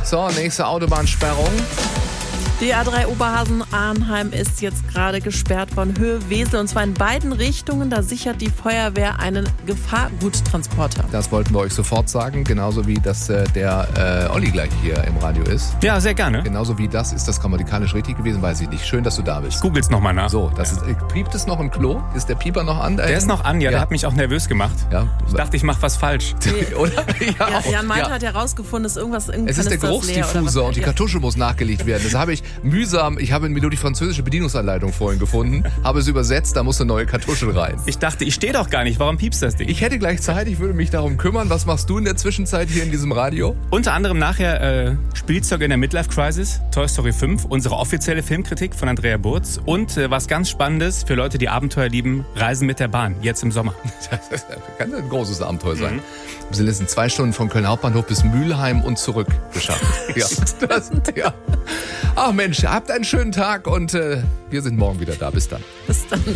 So, nächste Autobahnsperrung. Die A3 Oberhausen-Arnheim ist jetzt gerade gesperrt von Höhe Wesel und zwar in beiden Richtungen. Da sichert die Feuerwehr einen Gefahrguttransporter. Das wollten wir euch sofort sagen, genauso wie dass der Olli gleich hier im Radio ist. Ja, sehr gerne. Genauso wie das ist das grammatikalisch richtig gewesen, weiß ich nicht. Schön, dass du da bist. Googles nochmal nach. So, piept es noch im Klo? Ist der Pieper noch an? Der ist noch an, ja, der hat mich auch nervös gemacht. Ja. Ich dachte, ich mache was falsch. Oder? Ja, Jan Meint hat herausgefunden, dass irgendwas Es ist der Geruchsdiffuser und die Kartusche muss nachgelegt werden. Das habe ich mühsam, ich habe mir die französische Bedienungsanleitung vorhin gefunden, habe es übersetzt, da muss eine neue Kartusche rein. Ich dachte, ich stehe doch gar nicht, warum piepst das Ding? Ich hätte gleich Zeit, ich würde mich darum kümmern. Was machst du in der Zwischenzeit hier in diesem Radio? Unter anderem nachher Spielzeug in der Midlife Crisis, Toy Story 5, unsere offizielle Filmkritik von Andrea Burz und was ganz Spannendes für Leute, die Abenteuer lieben, Reisen mit der Bahn, jetzt im Sommer. Das kann ein großes Abenteuer sein. Wir sind jetzt in 2 Stunden von Köln Hauptbahnhof bis Mülheim und zurück geschafft. Ja. Ach Mensch, habt einen schönen Tag und wir sind morgen wieder da. Bis dann. Bis dann.